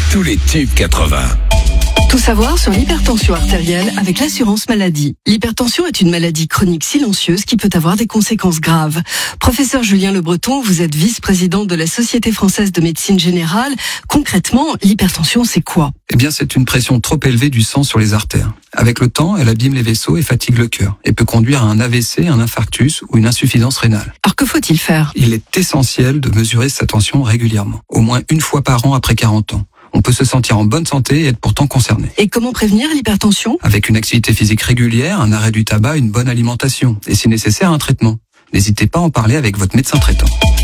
tous les tubes 80. Tout savoir sur l'hypertension artérielle avec l'assurance maladie. L'hypertension est une maladie chronique silencieuse qui peut avoir des conséquences graves. Professeur Julien Le Breton, vous êtes vice-président de la Société française de médecine générale. Concrètement, l'hypertension, c'est quoi ? Eh bien, c'est une pression trop élevée du sang sur les artères. Avec le temps, elle abîme les vaisseaux et fatigue le cœur et peut conduire à un AVC, un infarctus ou une insuffisance rénale. Alors que faut-il faire ? Il est essentiel de mesurer sa tension régulièrement, au moins une fois par an après 40 ans. On peut se sentir en bonne santé et être pourtant concerné. Et comment prévenir l'hypertension ? Avec une activité physique régulière, un arrêt du tabac, une bonne alimentation et si nécessaire un traitement. N'hésitez pas à en parler avec votre médecin traitant.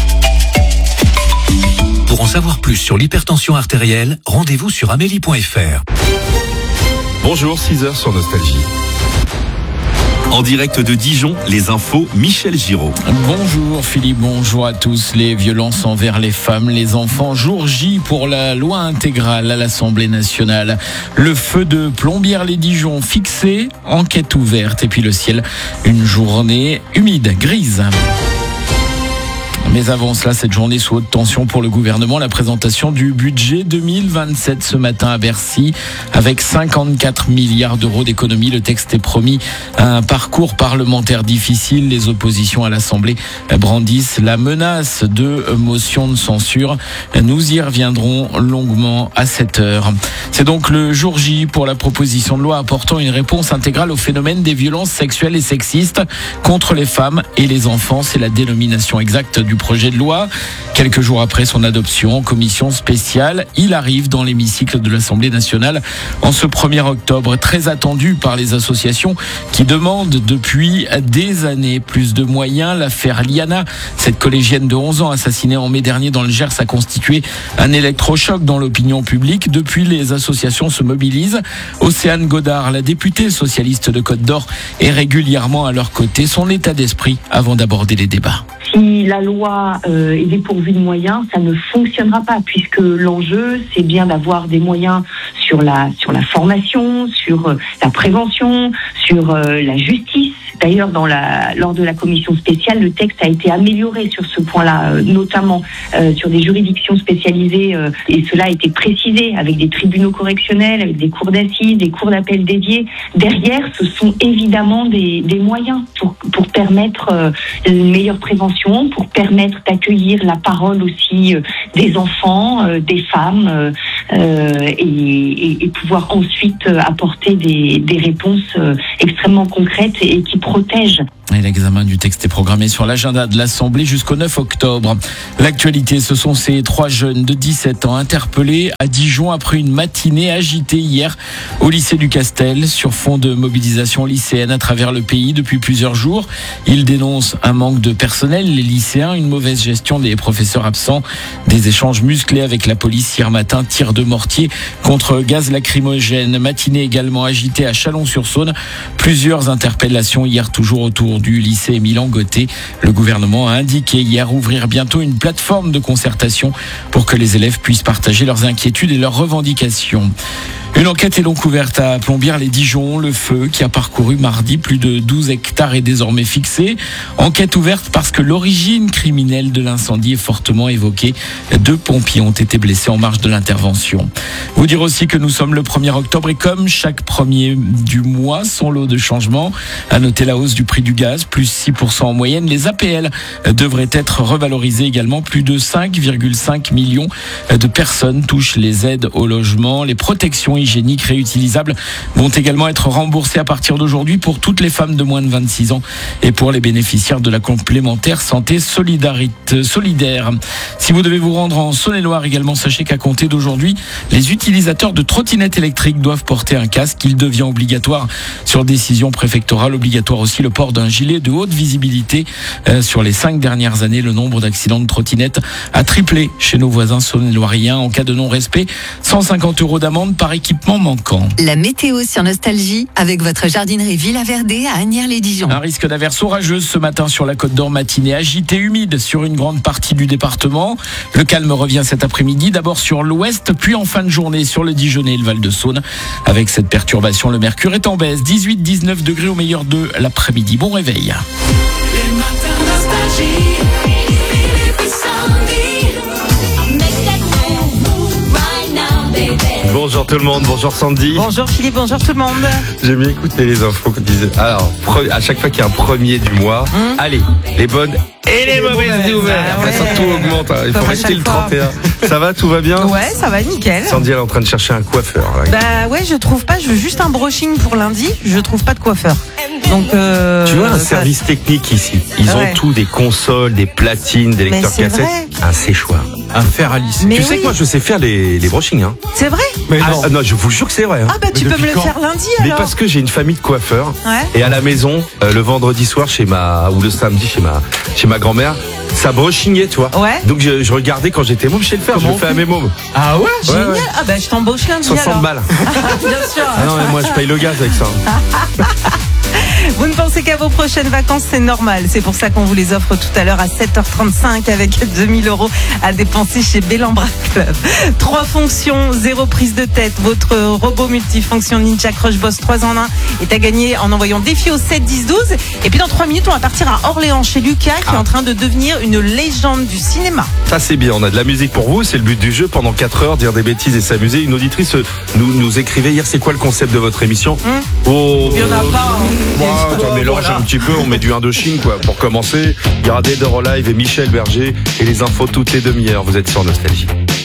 Pour en savoir plus sur l'hypertension artérielle, rendez-vous sur amélie.fr. Bonjour, 6h sur Nostalgie. En direct de Dijon, les infos, Michel Giraud. Bonjour Philippe, bonjour à tous. Les violences envers les femmes, les enfants, jour J pour la loi intégrale à l'Assemblée nationale. Le feu de Plombières-les-Dijon fixé, enquête ouverte et puis le ciel, une journée humide, grise. Mais avant cela, cette journée sous haute tension pour le gouvernement, la présentation du budget 2027 ce matin à Bercy. Avec 54 milliards d'euros d'économies, le texte est promis à un parcours parlementaire difficile. Les oppositions à l'Assemblée brandissent la menace de motion de censure. Nous y reviendrons longuement à 7h. C'est donc le jour J pour la proposition de loi apportant une réponse intégrale au phénomène des violences sexuelles et sexistes contre les femmes et les enfants. C'est la dénomination exacte du projet de loi. Quelques jours après son adoption en commission spéciale, il arrive dans l'hémicycle de l'Assemblée nationale en ce 1er octobre, très attendu par les associations qui demandent depuis des années plus de moyens. L'affaire Liana, cette collégienne de 11 ans assassinée en mai dernier dans le Gers, a constitué un électrochoc dans l'opinion publique. Depuis, les associations se mobilisent. Océane Godard, la députée socialiste de Côte d'Or, est régulièrement à leur côté. Son état d'esprit avant d'aborder les débats. Si la loi est dépourvue de moyens, ça ne fonctionnera pas, puisque l'enjeu, c'est bien d'avoir des moyens sur la formation, sur la prévention, sur la justice. D'ailleurs, lors de la commission spéciale, le texte a été amélioré sur ce point-là, notamment sur des juridictions spécialisées, et cela a été précisé avec des tribunaux correctionnels, avec des cours d'assises, des cours d'appel dédiés. Derrière, ce sont évidemment des moyens pour permettre une meilleure prévention, pour permettre d'accueillir la parole aussi des enfants, des femmes, et pouvoir ensuite apporter des réponses extrêmement concrètes et qui protègent. Et l'examen du texte est programmé sur l'agenda de l'Assemblée jusqu'au 9 octobre. L'actualité, ce sont ces 3 jeunes de 17 ans interpellés à Dijon après une matinée agitée hier au lycée du Castel sur fond de mobilisation lycéenne à travers le pays depuis plusieurs jours. Ils dénoncent un manque de personnel, les lycéens, une mauvaise gestion des professeurs absents, des échanges musclés avec la police hier matin, tirs de mortier contre gaz lacrymogène. Matinée également agitée à Chalon-sur-Saône. Plusieurs interpellations hier toujours autour du lycée Émile-Angoté. Le gouvernement a indiqué hier ouvrir bientôt une plateforme de concertation pour que les élèves puissent partager leurs inquiétudes et leurs revendications. Une enquête est donc ouverte à Plombières-les-Dijon. Le feu qui a parcouru mardi plus de 12 hectares est désormais fixé. Enquête ouverte parce que l'origine criminelle de l'incendie est fortement évoquée. 2 pompiers ont été blessés en marge de l'intervention. Vous dire aussi que nous sommes le 1er octobre et comme chaque premier du mois, son lot de changements. À noter la hausse du prix du gaz, plus 6% en moyenne. Les APL devraient être revalorisés également. Plus de 5,5 millions de personnes touchent les aides au logement. Les protections hygiéniques réutilisables vont également être remboursées à partir d'aujourd'hui pour toutes les femmes de moins de 26 ans et pour les bénéficiaires de la complémentaire santé solidaire. Si vous devez vous rendre en Saône-et-Loire également, sachez qu'à compter d'aujourd'hui, les utilisateurs de trottinettes électriques doivent porter un casque. Il devient obligatoire sur décision préfectorale. Obligatoire aussi le port d'un gilet de haute visibilité. Sur les 5 dernières années, le nombre d'accidents de trottinettes a triplé chez nos voisins saône-et-loiriens. En cas de non-respect, 150 € d'amende par équipement manquant. La météo sur Nostalgie avec votre jardinerie Villa Verdé à Asnières-les-Dijon. Un risque d'averse orageuse ce matin sur la Côte d'Or, matinée agitée, humide sur une grande partie du département. Le calme revient cet après-midi, d'abord sur l'ouest, puis en fin de journée sur le Dijonais et le Val-de-Saône. Avec cette perturbation, le mercure est en baisse, 18-19 degrés au meilleur de l'après-midi. Bon réveil. Les matins Nostalgie. Make that move right now, baby. bonjour tout le monde, bonjour Sandy. Bonjour Philippe, bonjour tout le monde. J'aime bien écouter les infos qu'on disait. Alors, à chaque fois qu'il y a un premier du mois, allez, les bonnes et les mauvaises nouvelles. Après ça, tout augmente. Il faut rester le 31. Ça va, tout va bien? Ouais, ça va, nickel. Sandy, elle est en train de chercher un coiffeur. Là. Bah ouais, je trouve pas, je veux juste un brushing pour lundi, je trouve pas de coiffeur. Donc tu vois un service technique ici. Ils ont tout, des consoles, des platines, des lecteurs cassettes, un séchoir, un fer à lisser. Tu sais que moi je sais faire les brushings hein. C'est vrai? Mais non, je vous jure que c'est vrai. Hein. Ah bah tu peux me le faire lundi alors. Mais parce que j'ai une famille de coiffeurs et à la maison le vendredi soir ou le samedi chez ma grand-mère, ça brushingait, tu vois. Ouais. Donc je regardais quand j'étais môme chez le faire, je le fais à mes mômes. Ah ouais? Génial. Ouais. Ah bah je t'embauche lundi 60 alors. balles. Bien sûr. Ah non mais moi je paye le gaz avec ça. Vous ne pensez qu'à vos prochaines vacances, c'est normal. C'est pour ça qu'on vous les offre tout à l'heure à 7h35 avec 2000 € à dépenser chez Bellambra Club. 3 fonctions, 0 prise de tête. Votre robot multifonction Ninja Crush Boss 3 en 1 est à gagner en envoyant défi au 7 10 12. Et puis dans 3 minutes, on va partir à Orléans chez Lucas qui est en train de devenir une légende du cinéma. Ça c'est bien, on a de la musique pour vous, c'est le but du jeu. Pendant 4 heures, dire des bêtises et s'amuser. Une auditrice nous écrivait hier, c'est quoi le concept de votre émission? Il y en a pas. On mélange un petit peu, on met du Indochine quoi. Pour commencer, il y aura Dead or Alive et Michel Berger et les infos toutes les demi-heures. Vous êtes sur Nostalgie.